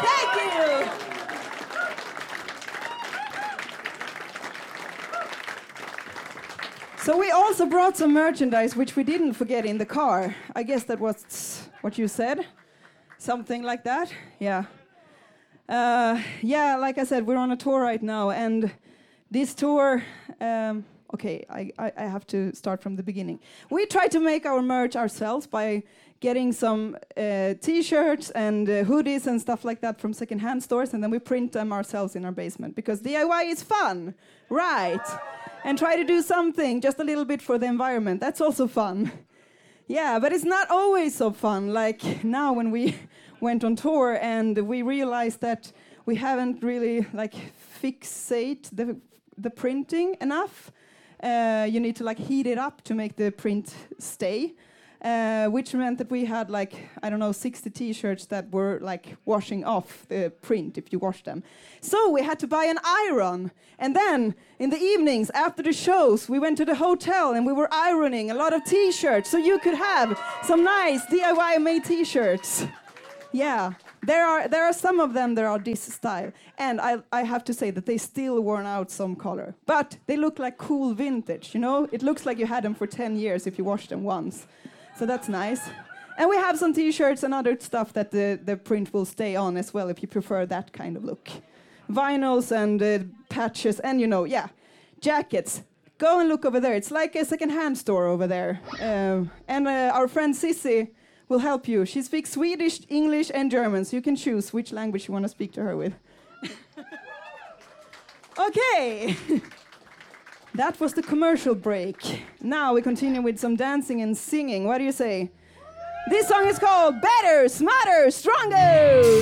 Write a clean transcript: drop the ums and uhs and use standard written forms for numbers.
Thank you. So we also brought some merchandise, which we didn't forget in the car. I guess that was what you said. Something like that. Yeah. Yeah, like I said, we're on a tour right now. And this tour... okay, I have to start from the beginning. We try to make our merch ourselves by getting some T-shirts and hoodies and stuff like that from secondhand stores, and then we print them ourselves in our basement, because DIY is fun, right? And try to do something just a little bit for the environment. That's also fun. Yeah, but it's not always so fun. Like now when we went on tour and we realized that we haven't really like fixate the printing enough. You need to like heat it up to make the print stay, which meant that we had like, I don't know, 60 T-shirts that were like washing off the print if you wash them. So we had to buy an iron. And then in the evenings after the shows, we went to the hotel and we were ironing a lot of T-shirts so you could have some nice DIY made T-shirts. Yeah. There are some of them that are this style, and I have to say that they still worn out some color, but they look like cool vintage, you know? It looks like you had them for 10 years if you washed them once, so that's nice. And we have some T-shirts and other stuff that the print will stay on as well if you prefer that kind of look. Vinyls and patches and, you know, yeah, jackets. Go and look over there. It's like a second-hand store over there. And our friend Sissy will help you. She speaks Swedish, English, and German, so you can choose which language you want to speak to her with. Okay. That was the commercial break. Now we continue with some dancing and singing. What do you say? This song is called Better, Smarter, Stronger.